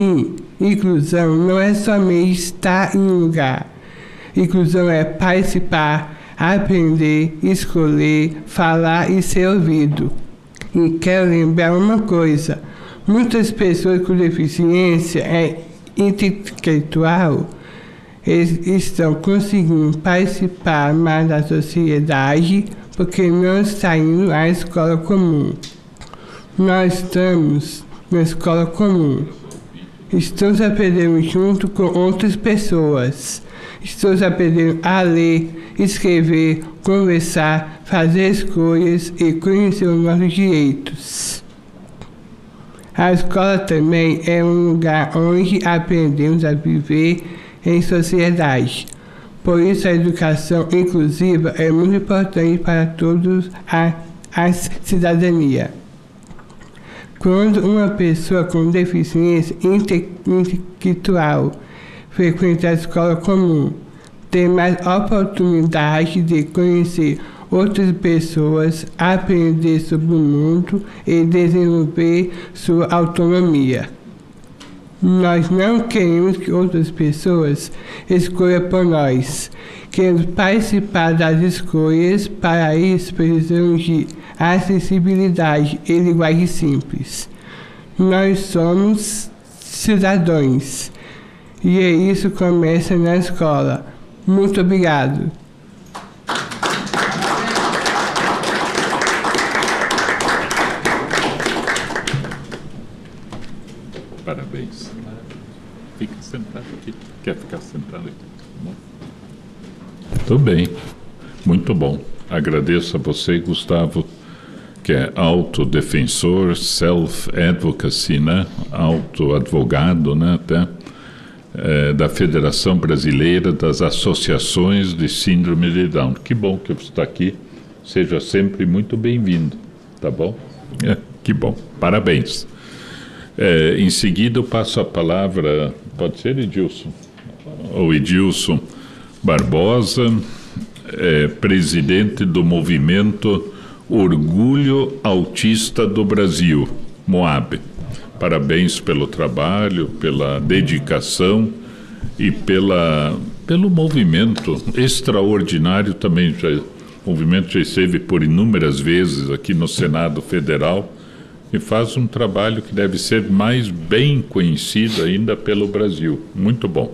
Inclusão não é somente estar em um lugar. Inclusão é participar, aprender, escolher, falar e ser ouvido. E quero lembrar uma coisa: muitas pessoas com deficiência intelectual estão conseguindo participar mais da sociedade porque não estão indo à escola comum. Nós estamos na escola comum. Estamos aprendendo junto com outras pessoas. Estamos aprendendo a ler, escrever, conversar, fazer escolhas e conhecer os nossos direitos. A escola também é um lugar onde aprendemos a viver em sociedade. Por isso, a educação inclusiva é muito importante para todos a cidadania. Quando uma pessoa com deficiência intelectual frequenta a escola comum, tem mais oportunidade de conhecer outras pessoas, aprender sobre o mundo e desenvolver sua autonomia. Nós não queremos que outras pessoas escolham por nós. Queremos participar das escolhas. Para isso, precisamos de acessibilidade e linguagem simples. Nós somos cidadãos. E é isso que começa na escola. Muito obrigado. Parabéns. Fica sentado aqui. Quer ficar sentado aqui? Tudo bem. Muito bom. Agradeço a você, Gustavo, que é autodefensor, self-advocacy, né? Auto-advogado, né? Até, da Federação Brasileira das Associações de Síndrome de Down. Que bom que você está aqui. Seja sempre muito bem-vindo, tá bom? Que bom. Parabéns. Em seguida, eu passo a palavra, pode ser Edilson? O Edilson Barbosa, presidente do movimento Orgulho Autista do Brasil, MOAB. Parabéns pelo trabalho, pela dedicação e pelo movimento extraordinário também. O movimento já esteve por inúmeras vezes aqui no Senado Federal e faz um trabalho que deve ser mais bem conhecido ainda pelo Brasil. Muito bom.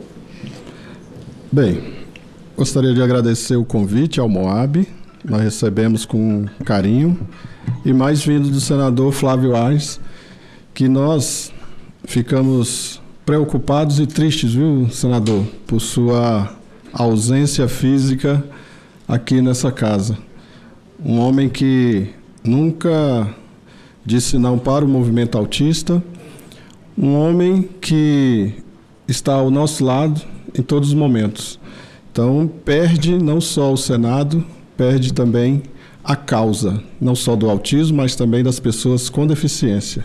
Bem, gostaria de agradecer o convite ao MOAB. Nós recebemos com carinho e mais vindo do senador Flávio Arnes, que nós ficamos preocupados e tristes, viu, senador, por sua ausência física aqui nessa casa. Um homem que nunca disse não para o movimento autista, um homem que está ao nosso lado em todos os momentos. Então, perde não só o Senado, perde também a causa, não só do autismo, mas também das pessoas com deficiência.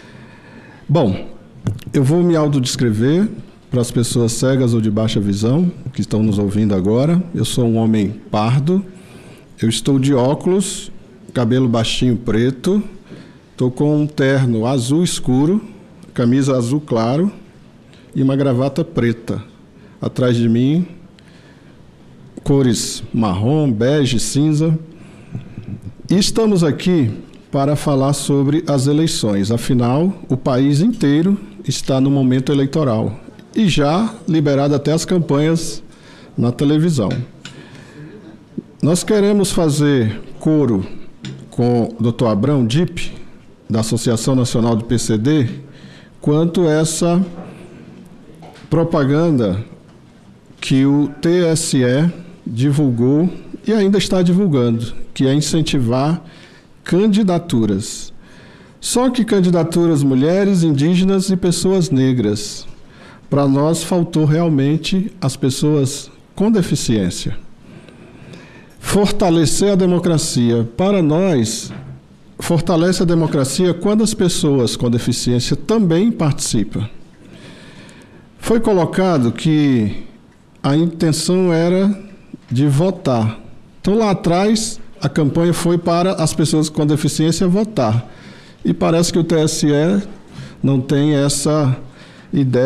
Bom, eu vou me autodescrever para as pessoas cegas ou de baixa visão que estão nos ouvindo agora. Eu sou um homem pardo, eu estou de óculos, cabelo baixinho preto, estou com um terno azul escuro, camisa azul claro e uma gravata preta. Atrás de mim, cores marrom, bege, cinza. E estamos aqui para falar sobre as eleições. Afinal, o país inteiro está no momento eleitoral e já liberado até as campanhas na televisão. Nós queremos fazer coro com o Dr. Abrão Dipp, da Associação Nacional do PCD, quanto essa propaganda que o TSE divulgou e ainda está divulgando, que é incentivar candidaturas. Só que candidaturas mulheres, indígenas e pessoas negras. Para nós faltou realmente as pessoas com deficiência. Fortalecer a democracia. Para nós, fortalece a democracia quando as pessoas com deficiência também participam. Foi colocado que a intenção era de votar. Então, lá atrás, a campanha foi para as pessoas com deficiência votar. E parece que o TSE não tem e deve